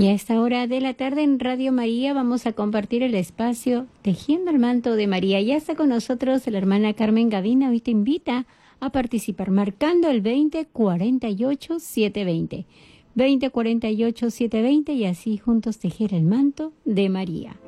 Y a esta hora de la tarde en Radio María vamos a compartir el espacio Tejiendo el Manto de María. Ya está con nosotros la hermana Carmen Gavina. Hoy te invita a participar marcando el 2048-720. 2048-720 y así juntos tejer el manto de María.